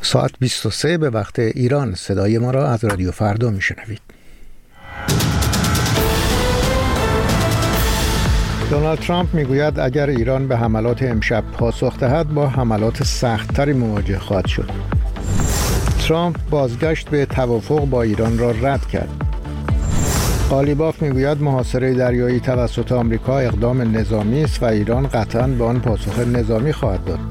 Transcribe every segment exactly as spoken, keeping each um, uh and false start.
ساعت بیست و سه به وقت ایران. صدای ما را از رادیو فردا میشنوید. دونالد ترامپ میگوید اگر ایران به حملات امشب پاسخ دهد با حملات سخت‌تری مواجه خواهد شد. ترامپ بازگشت به توافق با ایران را رد کرد. قالیباف میگوید محاصره دریایی توسط آمریکا اقدام نظامی است و ایران قطعاً به آن پاسخ نظامی خواهد داد.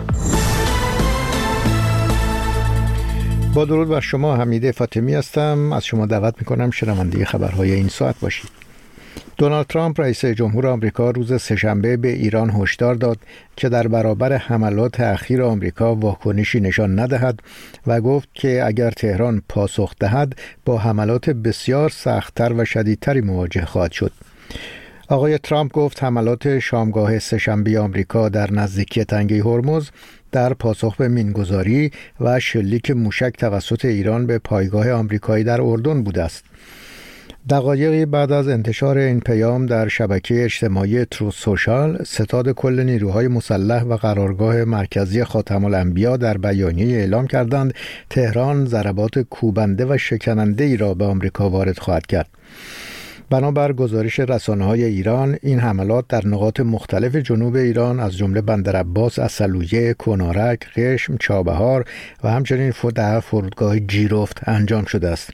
با درود بر شما، حمید فاطمی هستم. از شما دعوت میکنم شنونده خبرهای این ساعت باشید. دونالد ترامپ رئیس جمهور آمریکا روز سه‌شنبه به ایران هشدار داد که در برابر حملات اخیر آمریکا واکنشی نشان ندهد و گفت که اگر تهران پاسخ دهد با حملات بسیار سخت‌تر و شدیدتری مواجه خواهد شد. آقای ترامپ گفت حملات شامگاه سه‌شنبه آمریکا در نزدیکی تنگه هرمز در پاسخ به مینگذاری و شلیک موشک توسط ایران به پایگاه آمریکایی در اردن بوده است. دقایقی بعد از انتشار این پیام در شبکه اجتماعی تروث سوشال، ستاد کل نیروهای مسلح و قرارگاه مرکزی خاتم الانبیا در بیانیه اعلام کردند تهران ضربات کوبنده و شکننده ای را به آمریکا وارد خواهد کرد. بنابر گزارش رسانه‌های ایران، این حملات در نقاط مختلف جنوب ایران از جمله بندرعباس، عسلویه، کنارک، قشم، چابهار و همچنین در فرودگاه جیرفت انجام شده است.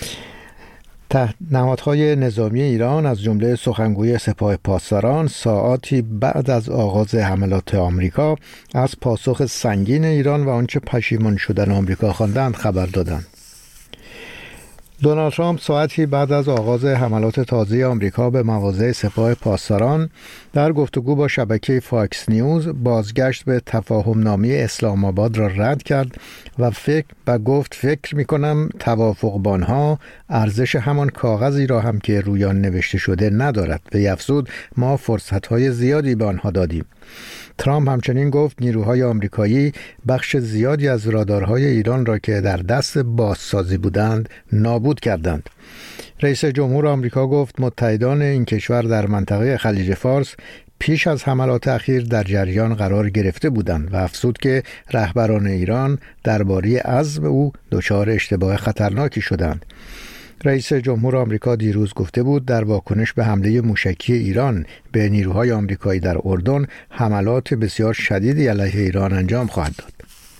نهادهای نظامی ایران از جمله سخنگوی سپاه پاسداران ساعاتی بعد از آغاز حملات آمریکا از پاسخ سنگین ایران و آنچه پشیمان شدن آمریکا خواندند خبر دادند. دونالد ترامپ ساعتی بعد از آغاز حملات تازه آمریکا به مواضع سپاه پاسداران در گفتگو با شبکه فاکس نیوز بازگشت به تفاهم‌نامه اسلام آباد را رد کرد و فکر و گفت فکر می‌کنم توافق‌بان‌ها ارزش همان کاغذی را هم که روی آن نوشته شده ندارد و افزود ما فرصت‌های زیادی به آنها دادیم. ترامپ همچنین گفت نیروهای آمریکایی بخش زیادی از رادارهای ایران را که در دست بازسازی بودند نابود کردند. رئیس جمهور آمریکا گفت متحدان این کشور در منطقه خلیج فارس پیش از حملات اخیر در جریان قرار گرفته بودند و افزود که رهبران ایران درباره عزم او دچار اشتباه خطرناکی شدند. رئیس جمهور آمریکا دیروز گفته بود در واکنش به حمله موشکی ایران به نیروهای آمریکایی در اردن حملات بسیار شدیدی علیه ایران انجام خواهد داد.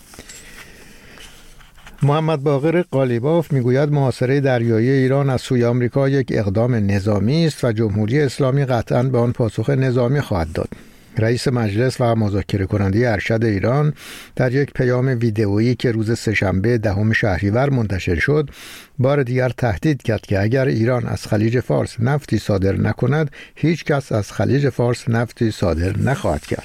محمد باقر قالیباف میگوید محاصره دریایی ایران از سوی آمریکا یک اقدام نظامی است و جمهوری اسلامی قطعاً به آن پاسخ نظامی خواهد داد. رئیس مجلس و مذاکره کننده ارشد ایران در یک پیام ویدئویی که روز سه‌شنبه دهم شهریور منتشر شد بار دیگر تهدید کرد که اگر ایران از خلیج فارس نفتی صادر نکند هیچ کس از خلیج فارس نفتی صادر نخواهد کرد.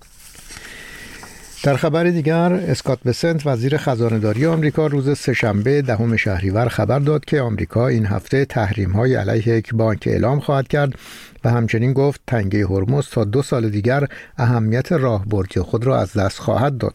در خبر دیگر، اسکات بسنت وزیر خزانه‌داری آمریکا روز سه‌شنبه دهم شهریور خبر داد که آمریکا این هفته تحریم‌های علیه یک بانک اعلام خواهد کرد و همچنین گفت تنگه هرمز تا دو سال دیگر اهمیت راهبردی خود را از دست خواهد داد.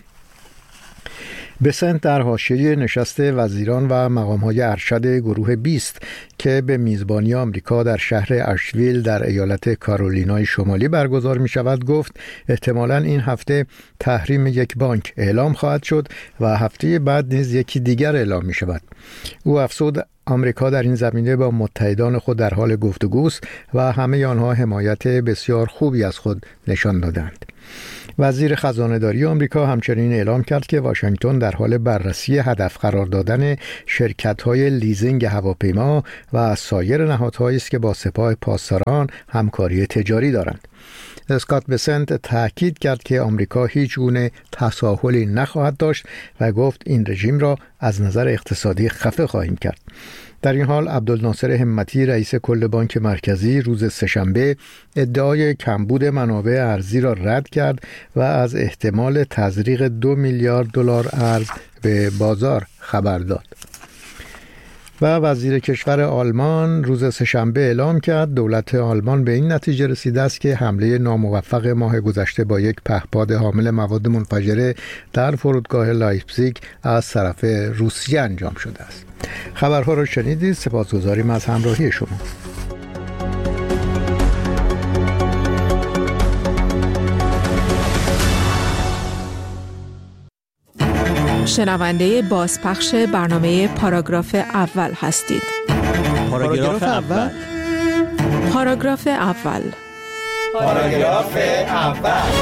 بسنت در حاشیه نشست وزیران و مقام‌های ارشد گروه بیست که به میزبانی آمریکا در شهر اشویل در ایالت کارولینای شمالی برگزار می شود گفت احتمالاً این هفته تحریم یک بانک اعلام خواهد شد و هفته بعد نیز یکی دیگر اعلام می شود. او افزود آمریکا در این زمینه با متحدان خود در حال گفتگوست و همه آنها حمایت بسیار خوبی از خود نشان دادند. وزیر خزانه‌داری آمریکا همچنین اعلام کرد که واشنگتن در حال بررسی هدف قرار دادن شرکت‌های لیزینگ هواپیما و سایر نهادهایی است که با سپاه پاسداران همکاری تجاری دارند. اسکات بسنت تاکید کرد که آمریکا هیچ گونه تساهلی نخواهد داشت و گفت این رژیم را از نظر اقتصادی خفه خواهیم کرد. در این حال عبدالناصر همتی رئیس کل بانک مرکزی روز سه‌شنبه ادعای کمبود منابع ارزی را رد کرد و از احتمال تزریق دو میلیارد دلار ارز به بازار خبر داد. و وزیر کشور آلمان روز سه‌شنبه اعلام کرد دولت آلمان به این نتیجه رسیده است که حمله ناموفق ماه گذشته با یک پهپاد حامل مواد منفجره در فرودگاه لایپزیگ از طرف روسیه انجام شده است. خبرها را شنیدید. سپاسگزاریم از همراهی شما. شنونده بازپخش برنامه پاراگراف اول هستید. پاراگراف اول پاراگراف اول پاراگراف اول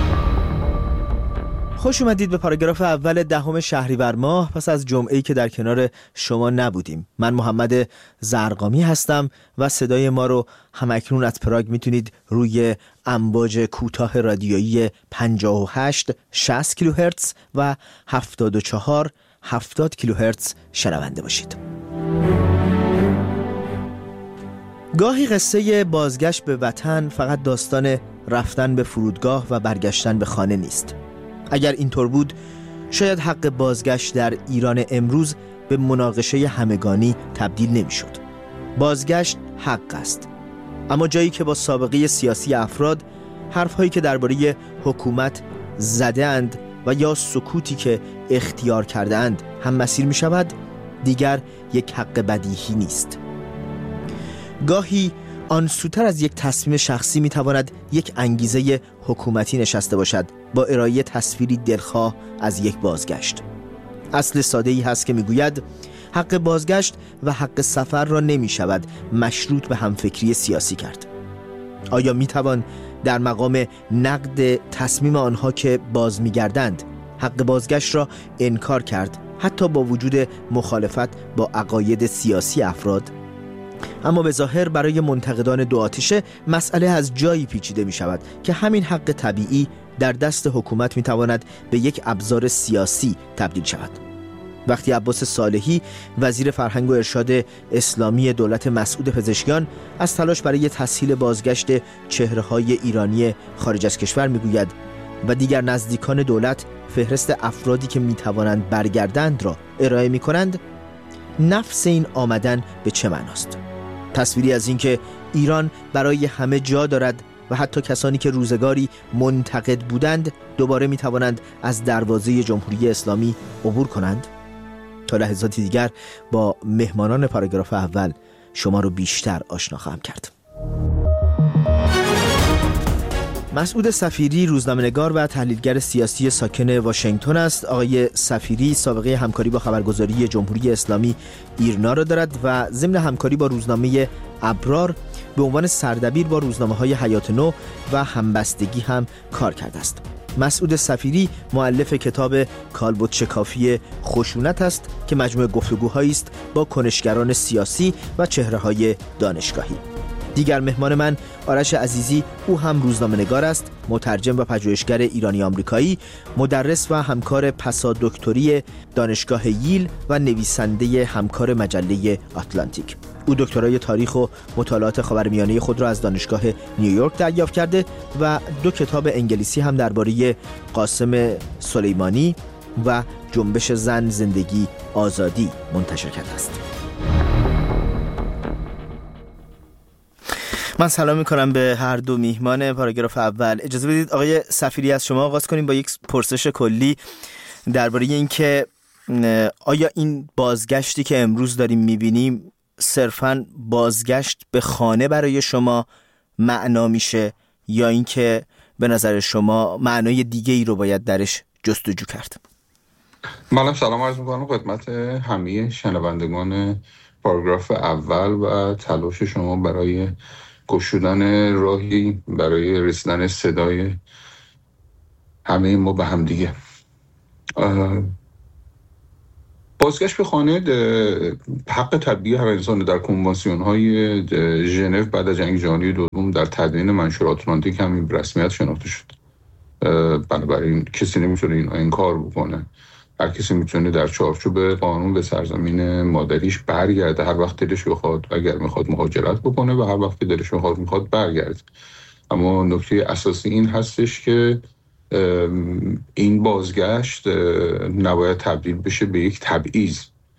خوش اومدید به پاراگراف اول دهم شهریور ماه پس از جمعه‌ای که در کنار شما نبودیم. من محمد زرقامی هستم و صدای ما رو همکنون از پراگ میتونید روی امواج کوتاه رادیویی پنجاه و هشت شصت کیلوهرتز و هفتاد و چهار هفتاد کیلوهرتز شنونده باشید. گاهی قصه بازگشت به وطن فقط داستان رفتن به فرودگاه و برگشتن به خانه نیست. اگر اینطور بود شاید حق بازگشت در ایران امروز به مناقشه همگانی تبدیل نمی‌شد. بازگشت حق است، اما جایی که با سابقه سیاسی افراد حرف‌هایی که درباره حکومت زده‌اند و یا سکوتی که اختیار کرده‌اند هم مسیر می‌شود، دیگر یک حق بدیهی نیست. گاهی آن سوتر از یک تصمیم شخصی میتواند یک انگیزه حکومتی نشسته باشد با ارائه تصویری دلخواه از یک بازگشت. اصل ساده‌ای هست که میگوید حق بازگشت و حق سفر را نمیشود مشروط به همفکری سیاسی کرد. آیا میتوان در مقام نقد تصمیم آنها که باز میگردند حق بازگشت را انکار کرد، حتی با وجود مخالفت با عقاید سیاسی افراد؟ اما به ظاهر برای منتقدان دو آتشه مسئله از جایی پیچیده می شود که همین حق طبیعی در دست حکومت می تواند به یک ابزار سیاسی تبدیل شود. وقتی عباس صالحی وزیر فرهنگ و ارشاد اسلامی دولت مسعود پزشکیان از تلاش برای تسهیل بازگشت چهره‌های ایرانی خارج از کشور می گوید و دیگر نزدیکان دولت فهرست افرادی که می توانند برگردند را ارائه می کنند، نفس این آمدن به چه معناست؟ تصویری از این که ایران برای همه جا دارد و حتی کسانی که روزگاری منتقد بودند دوباره می توانند از دروازه جمهوری اسلامی عبور کنند. تا لحظاتی دیگر با مهمانان پاراگراف اول شما رو بیشتر آشنا خواهم کرد. مسعود صفیری روزنامه‌نگار و تحلیلگر سیاسی ساکن واشنگتن است. آقای صفیری سابقه همکاری با خبرگزاری جمهوری اسلامی ایرنا را دارد و ضمن همکاری با روزنامه ابرار به عنوان سردبیر با روزنامه‌های حیات نو و همبستگی هم کار کرده است. مسعود صفیری مؤلف کتاب کالبد شکافی خشونت است که مجموعه گفتگوهایی است با کنشگران سیاسی و چهره‌های دانشگاهی. دیگر مهمان من آرش عزیزی، او هم روزنامه‌نگار است، مترجم و پژوهشگر ایرانی آمریکایی، مدرس و همکار پسادکتری دانشگاه ییل و نویسنده همکار مجله آتلانتیک. او دکترای تاریخ و مطالعات خاورمیانه خود را از دانشگاه نیویورک دریافت کرده و دو کتاب انگلیسی هم درباره قاسم سلیمانی و جنبش زن زندگی آزادی منتشر کرده است. من سلام میکنم به هر دو میهمان پاراگراف اول. اجازه بدید آقای صفیری از شما آغاز کنیم با یک پرسش کلی درباره این که آیا این بازگشتی که امروز داریم میبینیم صرفاً بازگشت به خانه برای شما معنا میشه یا اینکه به نظر شما معنای دیگه ای رو باید درش جستجو کرد؟ منم سلام عرض میکنم خدمت همه شنوندگان پاراگراف اول و تلاش شما برای گشودن راهی برای رسیدن صدای همه ما به هم دیگه. بازگشت به خانه حق طبیعی هر انسان در کنوانسیون های ژنو بعد از جنگ جهانی دوم در تدوین منشور آتلانتیک هم این رسمیت شناخته شد. بنابراین کسی نمیتونه این انکار بکنه. هر کسی میتونه در چارچوب قانون به سرزمین مادریش برگرده هر وقت دلش بخواد، اگر میخواد مهاجرت بکنه و هر وقت دلش میخواد میخواد برگرده. اما نکته اساسی این هستش که این بازگشت نباید تبدیل بشه به یک تبعیض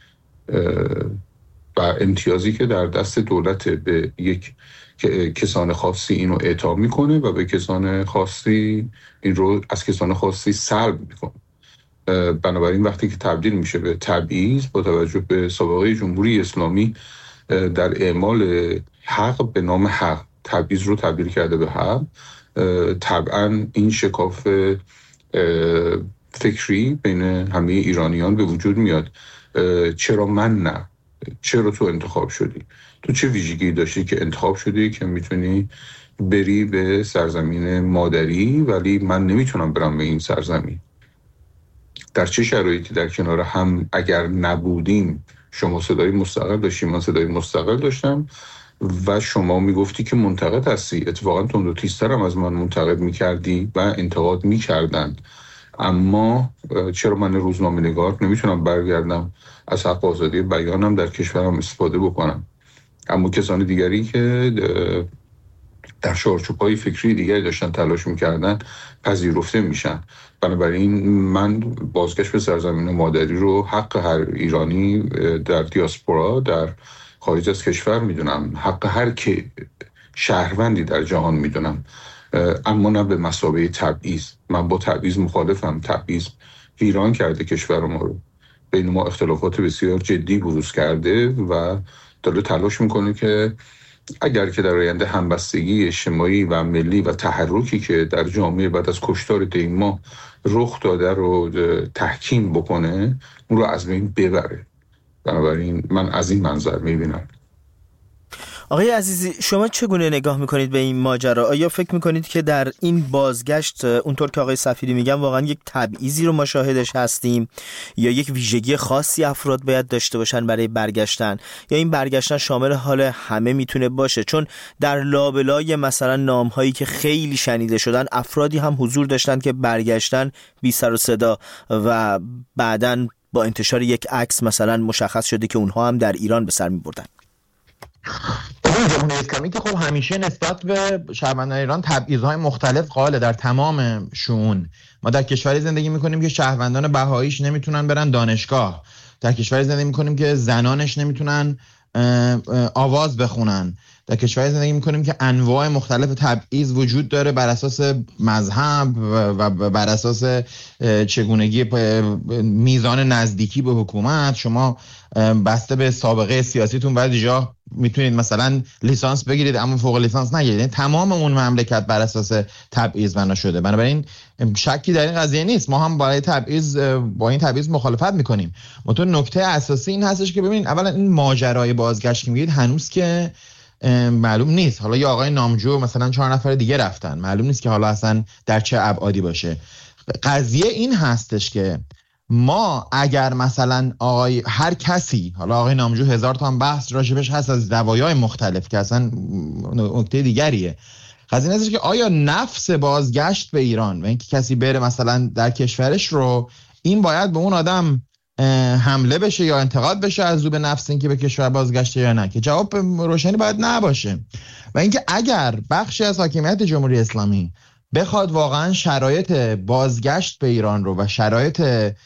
و امتیازی که در دست دولت به یک کسان خاصی اینو اعطا میکنه و به کسان خاصی این رو از کسان خاصی سلب میکنه. بنابراین وقتی که تبدیل میشه به تبعیض با توجه به سابقه جمهوری اسلامی در اعمال حق به نام حق تبعیض رو تبدیل کرده به حق، طبعا این شکاف فکری بین همه ایرانیان به وجود میاد. چرا من نه؟ چرا تو انتخاب شدی؟ تو چه ویژگی داشتی که انتخاب شدی که میتونی بری به سرزمین مادری ولی من نمیتونم برم به این سرزمین؟ در چه شرایطی در کنار هم اگر نبودیم شما صدای مستقل داشتی، من صدای مستقل داشتم و شما میگفتی که منتقد هستی، اتفاقا تند و تیزتر هم از من منتقد میکردی و انتقاد میکردن. اما چرا من روزنامه نگار نمیتونم برگردم از حق آزادی بیانم در کشورم استفاده بکنم؟ اما کسان دیگری که در چارچوب‌های فکری دیگری داشتن تلاش میکردن پذیرفته میشن. بنابراین من بازگشت به سرزمین مادری رو حق هر ایرانی در دیاسپورا در خارج از کشور میدونم، حق هر که شهروندی در جهان میدونم، اما نه به مثابه تبعیض. من با تبعیض مخالفم. تبعیض ویران کرده کشور ما رو، بین ما اختلافات بسیار جدی بروز کرده و داره تلاش میکنه که اگر که در آینده همبستگی اجتماعی و ملی و تحرکی که در جامعه بعد از کشتار دیما رخ داده رو تحکیم بکنه، اون رو از بین ببره. بنابراین من از این منظر میبینم. آقای عزیزی، شما چگونه نگاه میکنید به این ماجرا؟ آیا فکر میکنید که در این بازگشت اونطور که آقای سفیری میگن واقعا یک تبعیضی رو ما شاهدش هستیم، یا یک ویژگی خاصی افراد باید داشته باشن برای برگشتن، یا این برگشتن شامل حال همه میتونه باشه؟ چون در لابلای مثلا نامهایی که خیلی شنیده شدن افرادی هم حضور داشتن که برگشتن بی سر و صدا و بعداً با انتشار یک عکس مثلا مشخص شده که اونها هم در ایران به سر میبردن. جمهوری اسلامی که خب همیشه نسبت به شهروندان ایران تبعیض‌های مختلف قائله در تمام شؤون. ما در کشوری زندگی میکنیم که شهروندان بهاییش نمیتونن برن دانشگاه، در کشوری زندگی میکنیم که زنانش نمیتونن آواز بخونن، در کشوری زندگی میکنیم که انواع مختلف تبعیض وجود داره بر اساس مذهب و بر اساس چگونگی میزان نزدیکی به حکومت. شما بسته به سابقه سیاسیتون بعضی جا میتونید مثلا لیسانس بگیرید اما فوق لیسانس نگیرید. تمام اون مملکت بر اساس تبعیض بنا شده. بنابراین شکی در این قضیه نیست. ما هم برای تبعیض با این تبعیض مخالفت میکنیم. منتها نکته اساسی این هستش که ببینید اولا این ماجرای بازگشت که میگید هنوز که معلوم نیست. حالا یا آقای نامجو مثلا چهار نفر دیگه رفتن، معلوم نیست که حالا اصلا در چه ابعادی باشه. قضیه این هستش که ما اگر مثلا آقای هر کسی، حالا آقای نامجو هزار تا هم بحث راجبش هست از روایای مختلف که اصلا نکته دیگریه. قضیه این هستش که آیا نفس بازگشت به ایران و اینکه کسی بره مثلا در کشورش رو، این باید به اون آدم حمله بشه یا انتقاد بشه از رو به نفس اینکه به کشور بازگشته یا نه؟ که جواب روشنی باید نباشه. و اینکه اگر بخشی از حاکمیت جمهوری اسلامی بخواد واقعا شرایط بازگشت به ایران رو و شرایط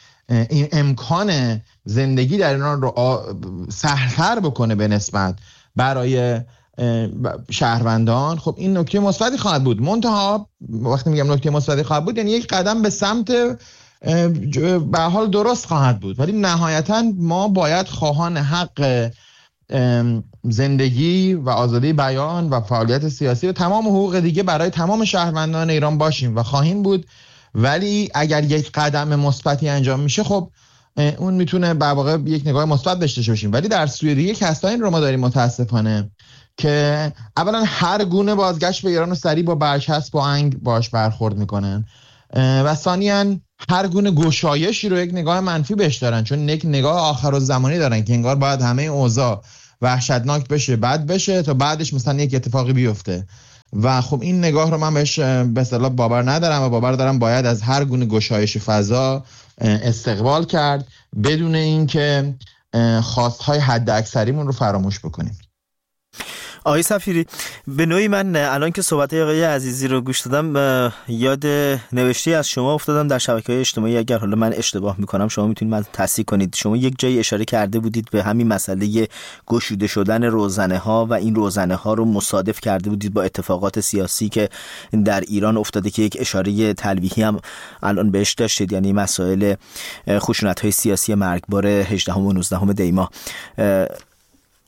امکان زندگی در ایران رو سهل‌تر بکنه به نسبت برای شهروندان، خب این نکته مثبتی خواهد بود. منتها وقتی میگم نکته مثبتی خواهد بود یعنی یک قدم به سمت به حال درست خواهد بود، ولی نهایتا ما باید خواهان حق زندگی و آزادی بیان و فعالیت سیاسی و تمام حقوق دیگه برای تمام شهروندان ایران باشیم و خواهیم بود. ولی اگر یک قدم مثبتی انجام میشه خب اون میتونه به واقع یک نگاه مثبت داشته باشیم. ولی در سوی دیگه کسایی رو ما داریم متاسفانه که اولا هر گونه بازگشت به ایران رو سریع با برچسب و انگ باش برخورد میکنن و ثانیاً هر گونه گشایشی رو یک نگاه منفی بهش دارن، چون یک نگاه آخرالزمانی دارن که انگار باید همه اوضاع وحشتناک بشه، بد بشه تا بعدش مثلا یک اتفاقی بیفته. و خب این نگاه رو من بهش به اصطلاح باور ندارم و باور دارم باید از هر گونه گشایش فضا استقبال کرد بدون اینکه خواستهای حد اکثریمون رو فراموش بکنیم. آقای سفیری، به نوعی من الان که صحبت آقای عزیزی رو گوش دادم یاد نوشته از شما افتادم در شبکه‌های اجتماعی. اگر حالا من اشتباه میکنم شما میتونید من تصحیح کنید. شما یک جایی اشاره کرده بودید به همین مسئله گشوده شدن روزنه ها و این روزنه ها رو مصادف کرده بودید با اتفاقات سیاسی که در ایران افتاده که یک اشاره تلویحی هم الان بهش داشتید، یعنی مسائل خشونت های سیاسی مرگبار هجدهم و نوزدهم دی ماه.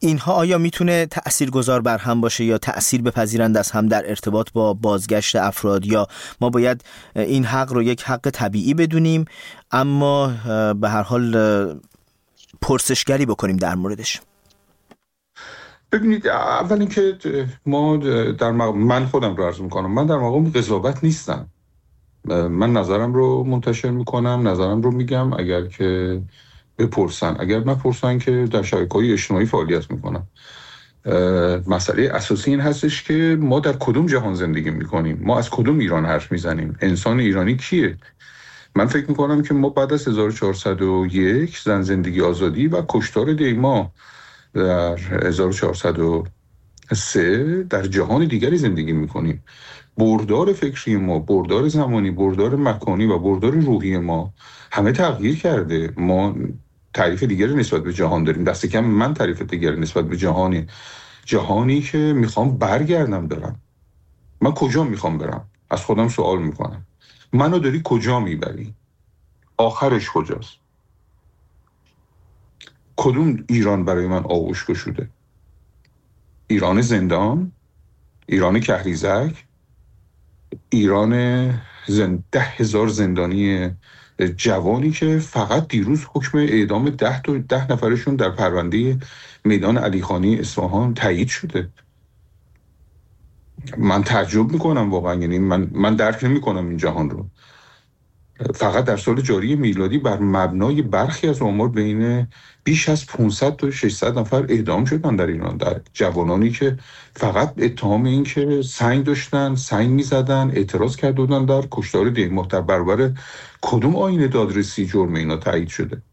اینها آیا میتونه تأثیرگذار بر هم باشه یا تأثیر بپذیرند از هم در ارتباط با بازگشت افراد، یا ما باید این حق رو یک حق طبیعی بدونیم اما به هر حال پرسشگری بکنیم در موردش؟ ببینید، اول اینکه ما در مقام من خودم رو عرض میکنم، من در مقام قضاوت نیستم. من نظرم رو منتشر میکنم، نظرم رو میگم، اگر که بپرسن، اگر نپرسن که در شبکه‌های اجتماعی فعالیت میکنم. مسئله اساسی این هستش که ما در کدوم جهان زندگی میکنیم، ما از کدوم ایران حرف میزنیم، انسان ایرانی کیه. من فکر میکنم که ما بعد از هزار و چهارصد و یک زن زندگی آزادی و کشتار دیما در هزار و چهارصد و سه در جهان دیگری زندگی میکنیم. بردار فکری ما، بردار زمانی، بردار مکانی و بردار روحی ما همه تغییر کرده. ما تعریف دیگری نسبت به جهان داریم، دست کم من تعریف دیگری نسبت به جهانی جهانی که میخوام برگردم برم. من کجا میخوام برم؟ از خودم سوال میکنم، منو داری کجا میبری؟ آخرش کجاست؟ کدوم ایران برای من آغوش گشوده؟ ایران زندان؟ ایران کهریزک؟ ایران زند... ده هزار زندانی جوانی که فقط دیروز حکم اعدام ده تا ده نفرشون در پرونده میدان علیخانی اصفهان تایید شده. من تعجب میکنم واقعا، یعنی من من درک نمیکنم این جهان رو. فقط در سال جاری میلادی بر مبنای برخی از آمار بین بیش از پانصد تا ششصد نفر اعدام شدن در ایران، در جوانانی که فقط اتهام این که سنگ داشتن، سنگ میزدن، اعتراض کرده بودن در کشتار دیما. در برابر کدوم آیین دادرسی جرم اینا تایید شده؟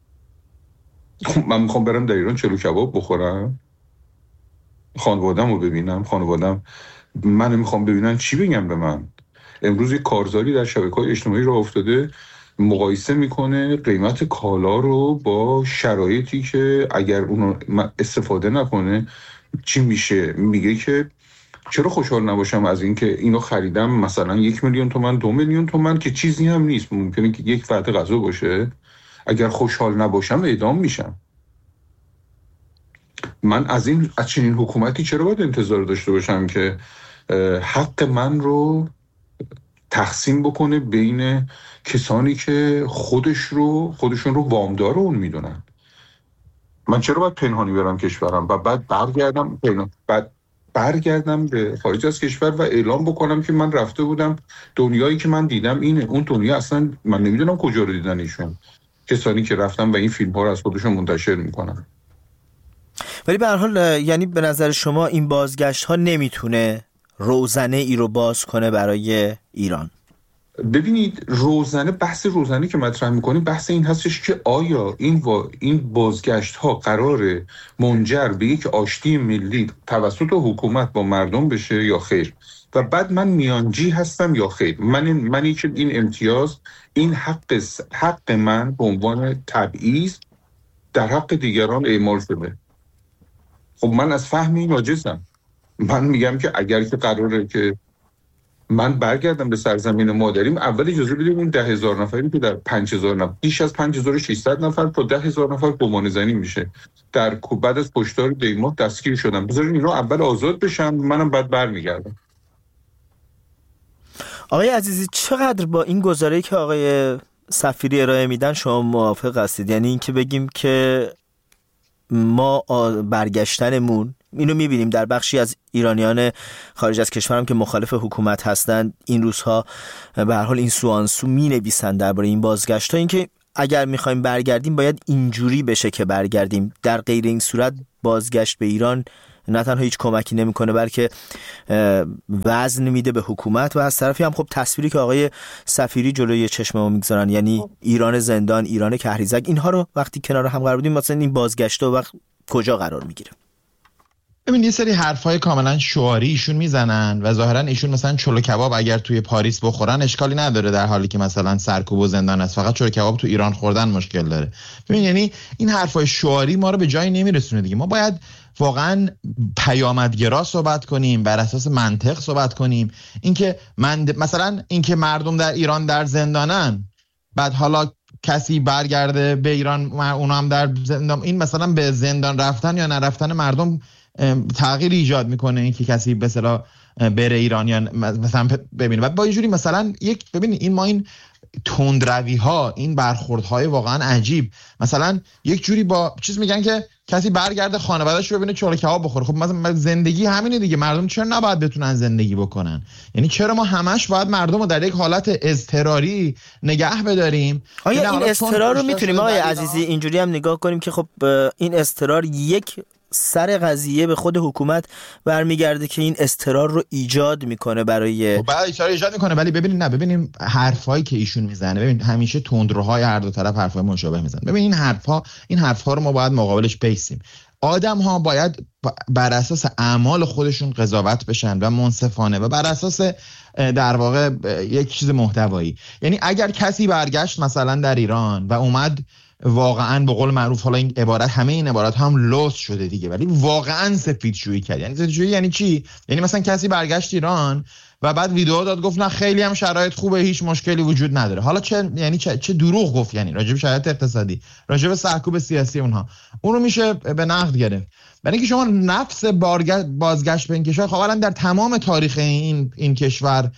من میخوام برم در ایران چلو کباب بخورم، خانوادم رو ببینم، خانوادم من میخوام ببینن چی بگم به من. امروز یک کارزاری در شبکه‌های اجتماعی راه افتاده، مقایسه میکنه قیمت کالا رو با شرایطی که اگر اونو استفاده نکنه چی میشه. میگه که چرا خوشحال نباشم از این که اینو خریدم مثلا یک میلیون تومان، دو میلیون تومان که چیزی هم نیست، ممکنه که یک وعده غذا باشه. اگر خوشحال نباشم اعدام میشم. من از این از چنین حکومتی چرا باید انتظار داشته باشم که حق من رو تقسیم بکنه بین کسانی که خودش رو خودشون رو وامدار اون میدونن؟ من چرا باید پنهانی برم کشورم و بعد برگردم بعد برگردم به خارج از کشور و اعلام بکنم که من رفته بودم، دنیایی که من دیدم اینه. اون دنیا اصلا من نمیدونم کجا رو دیدن ایشون، کسانی که رفتن و این فیلم ها رو از خودشون منتشر میکنن. ولی به هر حال یعنی به نظر شما این بازگشت ها نمیتونه روزنه ای رو باز کنه برای ایران؟ ببینید، روزنه بحث روزنه که مطرح میکنیم بحث این هستش که آیا این و این بازگشت ها قراره منجر به یک آشتی ملی توسط حکومت با مردم بشه یا خیر، و بعد من میانجی هستم یا خیر. من منی که این امتیاز، این حق حق من به عنوان تبعیض در حق دیگران اعمال شده. خب من از فهم این عاجزم. من میگم که اگر که قراره که من برگردم به سرزمین مادریم، اول اجازه بدیم اون ده هزار نفری که در پنج هزار نفر، بیش از پنج هزار و ششصد نفر تا ده هزار نفر گمان زنی میشه در بعد از کشتار دیما دستگیر شدن، بذارین اینا اول آزاد بشن، منم بعد برمیگردم. آقای عزیزی، چقدر با این گزاره‌ای که آقای سفیری ارائه میدن شما موافق هستید؟ یعنی این که بگیم که ما برگشتنمون، اینو میبینیم در بخشی از ایرانیان خارج از کشورم که مخالف حکومت هستند این روزها به هر حال این سو آن سو مینویسن درباره این بازگشت ها، این که اگر میخوایم برگردیم باید اینجوری بشه که برگردیم، در غیر این صورت بازگشت به ایران نه تنها هیچ کمکی نمیکنه بلکه وزن میده به حکومت. و از طرفی هم خب تصویری که آقای سفیری جلوی چشم ما میگذارن، یعنی ایران زندان، ایران کهریزک، اینها رو وقتی کنار هم قرار بدیم مثلا این بازگشت و وقت کجا قرار میگیره؟ ببین، یه سری حرفای کاملا شعاری ایشون میزنن و ظاهرا ایشون مثلا چلو کباب اگر توی پاریس بخورن اشکالی نداره، در حالی که مثلا سرکوب و زندان است. فقط چلو کباب تو ایران خوردن مشکل داره. ببین، یعنی این حرفای شعاری ما رو به جایی نمیرسونه دیگه. ما باید واقعا پیامدگرا صحبت کنیم، بر اساس منطق صحبت کنیم. اینکه من مثلا اینکه مردم در ایران در زندانن، بعد حالا کسی برگرده به ایران اونا هم در زندان، این مثلا به زندان رفتن یا نرفتن مردم تغییر ایجاد میکنه این که کسی به اصطلاح بره ایران یا مثلا ببینه. بعد با یه جوری مثلا یک ببینید این ما این تندروی ها، این برخوردهای واقعا عجیب، مثلا یک جوری با چیز میگن که کسی برگرده خانواده‌اش رو ببینه چوره کباب بخوره. خب مثلا زندگی همینه دیگه، مردم چرا نباید بتونن زندگی بکنن؟ یعنی چرا ما همش باید مردم رو در یک حالت اضطراری نگه بداریم؟ آیا این اضطرار رو میتونیم آقای عزیزی اینجوری هم نگاه کنیم که خب این اضطرار یک سر قضیه به خود حکومت برمیگرده که این اضطرار رو ایجاد میکنه برای خب بعد اضطرار ایجاد میکنه، ولی ببینید نه ببینیم حرفایی که ایشون میزنه، ببین همیشه تندروهای هر دو طرف حرفای مشابه میزنن. ببین این حرفا این حرفا رو ما باید مقابلش بیسیم. آدم ها باید بر اساس اعمال خودشون قضاوت بشن و منصفانه و بر اساس در واقع یک چیز محتوایی. یعنی اگر کسی برگشت مثلا در ایران و اومد واقعا به قول معروف، حالا این عبارت همه این عبارات هم لوس شده دیگه، ولی واقعا سفیدشویی کرد. یعنی سفیدشویی یعنی چی؟ یعنی مثلا کسی برگشت ایران و بعد ویدیو داد گفت نه خیلی هم شرایط خوبه، هیچ مشکلی وجود نداره. حالا چه یعنی چه, چه دروغ گفت، یعنی راجع به شرایط اقتصادی، راجع به سرکوب سیاسی اونها، اون رو میشه به نقد گرفت. برای اینکه شما نفس بازگشت به این کشور، خب الان در تمام تاریخ این این کشور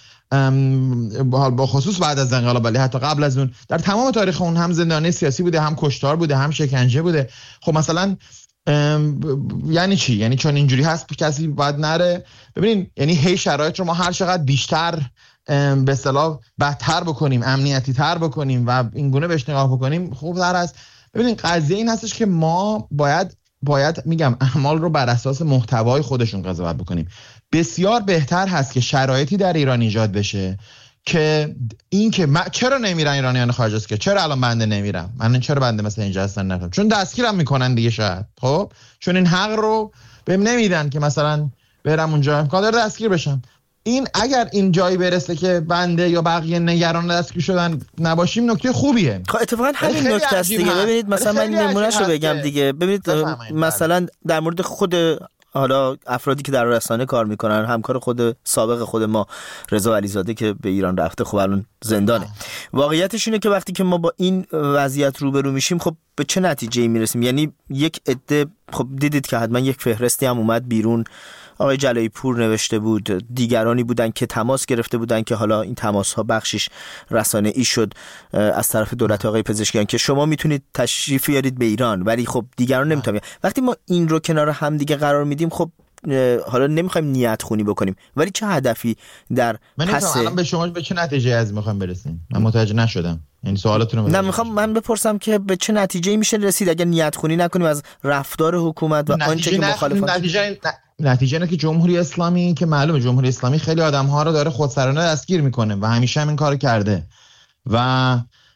با خصوص بعد از انقلاب، ولی حتی قبل از اون در تمام تاریخ اون هم زندانی سیاسی بوده، هم کشتار بوده، هم شکنجه بوده. خب مثلا یعنی چی؟ یعنی چون اینجوری هست کسی باید نره؟ ببینین یعنی هی شرایط رو ما هر چقدر بیشتر به اصطلاح بدتر بکنیم، امنیتی تر بکنیم و این گونه بهش نگاه بکنیم خوب‌تر است. ببینین قضیه این هستش که ما باید باید میگم اعمال رو بر اساس محتوای خودشون قضاوت بکنیم. بسیار بهتر هست که شرایطی در ایران ایجاد بشه که این که چرا نمیرن ایرانیان خارج است، که چرا الان بنده نمیرم، من چرا بنده مثلا اینجا هستن نرم، چون دستگیرم میکنن دیگه شاید، خب چون این حق رو بهم نمیدن که مثلا برم اونجا امکان داره دستگیر بشم. این اگر این جایی برسه که بنده یا بقیه نگران دستگیر شدن نباشیم نکته خوبیه. خب اتفاقا همین نکته است دیگه. ببینید مثلا من نمونهش رو بگم دیگه. ببینید مثلا در مورد خود حالا افرادی که در رسانه کار میکنن، همکار خود سابق خود ما رضا علیزاده که به ایران رفته، خب الان زندانه. واقعیتش اینه که وقتی که ما با این وضعیت روبرو میشیم، خب به چه نتیجه‌ای میرسیم؟ یعنی یک عده، خب دیدید که حتما یک فهرستی هم اومد بیرون، آقای جلایی پور نوشته بود، دیگرانی بودن که تماس گرفته بودن که حالا این تماس ها بخشش رسانه ای شد از طرف دولت آقای پزشکیان که شما میتونید تشریف بیارید به ایران، ولی خب دیگران نمیتونن. وقتی ما این رو کنار هم دیگه قرار میدیم، خب حالا نمیخوایم نیت خونی بکنیم، ولی چه هدفی در پس الان به شما به چه نتیجه از میخوایم برسیم؟ من متوجه نشدم. این سوالتون رو نه میخوام من بپرسم که به چه نتیجه‌ای میشه رسید اگر نیت خونی نکنیم از رفتار حکومت و آنچه که مخالفان. نتیجه نتیجه اینه که جمهوری اسلامی که معلومه جمهوری اسلامی خیلی آدم‌ها رو داره خودسرانه دستگیر میکنه و همیشه هم این کارو کرده و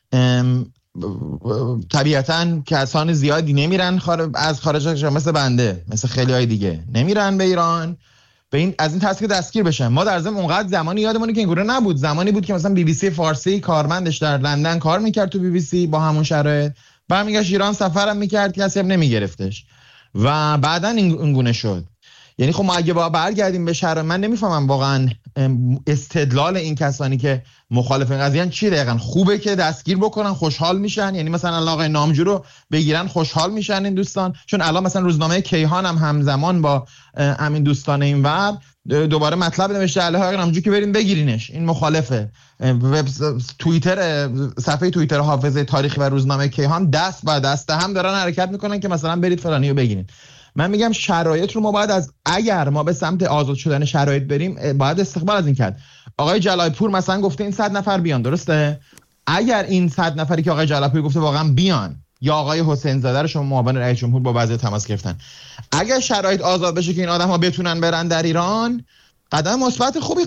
طبیعتاً کسان زیادی نمیرن از خارج از مثل بنده، مثل خیلی های دیگه نمیرن به ایران به این از این تاثیر دستگیر بشن. ما در ضمن اونقدر زمانی یادمونه که اینگونه نبود. زمانی بود که مثلا بی بی سی فارسی کارمندش در لندن کار میکرد تو بی بی سی با همون شرایط، برمیگشت ایران سفرم میکرد کسی هم نمیگرفتش و بعداً اینگونه شد. یعنی خب ما اگه با برگردیم به شرایط، من نمیفهمم واقعا استدلال این کسانی که مخالف این قضیه چی دقیقاً. خوبه که دستگیر بکنن خوشحال میشن، یعنی مثلا آقای نامجو رو بگیرن خوشحال میشن این دوستان، چون الان مثلا روزنامه کیهان هم همزمان با همین دوستان اینور دوباره مطلب نوشته علیه آقای نامجو که برین بگیرینش، این مخالفه. وب توییتر صفحه توییتر حافظه تاریخی و روزنامه کیهان دست با دست هم دارن حرکت میکنن که مثلا برید فلانی رو بگیرین. من میگم شرایط رو ما باید از اگر ما به سمت آزاد شدن شرایط بریم باید استقبال از این کرد. آقای جلایی پور مثلا گفته این صد نفر بیان، درسته؟ اگر این صد نفری که آقای جلایی پور گفته واقعا بیان، یا آقای حسین زاده رو شما معاون رئیس جمهور با وضعیت تماس گرفتن، اگر شرایط آزاد بشه که این آدم‌ها بتونن برن در ایران، قدم مثبت خوبی